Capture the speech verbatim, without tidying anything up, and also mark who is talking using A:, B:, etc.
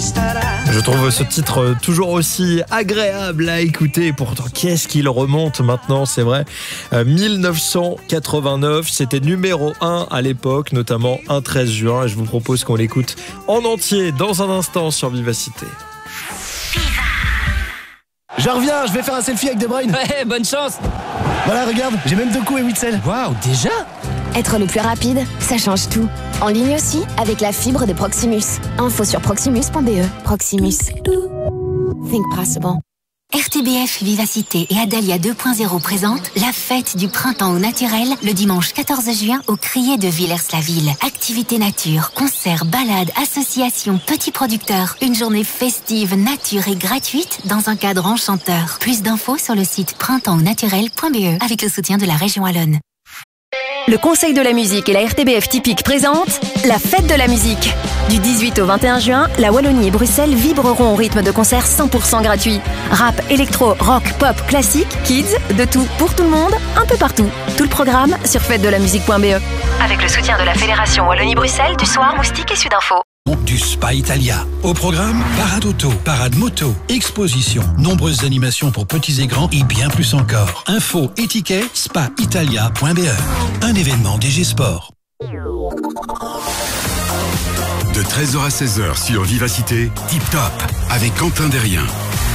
A: Je trouve ce titre toujours aussi agréable à écouter. Et pourtant, qu'est-ce qu'il remonte maintenant, c'est vrai. Euh, dix-neuf cent quatre-vingt-neuf, c'était numéro un à l'époque, notamment un treize juin. Et je vous propose qu'on l'écoute en entier dans un instant sur Vivacité.
B: Je reviens, je vais faire un selfie avec De Bruyne.
C: Ouais, bonne chance.
B: Voilà, regarde, j'ai même deux coups et huit sel.
C: Waouh, déjà?
D: Être le plus rapide, ça change tout. En ligne aussi, avec la fibre de Proximus. Info sur proximus point b e. Proximus. Think possible.
E: R T B F Vivacité et Adalia deux point zéro présentent la fête du printemps au naturel le dimanche quatorze juin au Crier de Villers-la-Ville. Activités nature, concerts, balades, associations, petits producteurs. Une journée festive, nature et gratuite dans un cadre enchanteur. Plus d'infos sur le site printemps au naturel point b e avec le soutien de la région Wallonne.
F: Le Conseil de la musique et la R T B F Typique présentent la fête de la musique. Du dix-huit au vingt et un juin, la Wallonie et Bruxelles vibreront au rythme de concerts cent pour cent gratuits. Rap, électro, rock, pop, classique, kids, de tout pour tout le monde, un peu partout. Tout le programme sur fête de la musique point b e. Avec le soutien de la Fédération Wallonie-Bruxelles, du Soir, Moustique et Sudinfo.
G: Du Spa Italia. Au programme, parade auto, parade moto, exposition, nombreuses animations pour petits et grands et bien plus encore. Info et tickets, spa italia point b e. Un événement D G Sport.
H: De treize heures à seize heures sur Vivacité, Tip Top avec Quentin Derrien.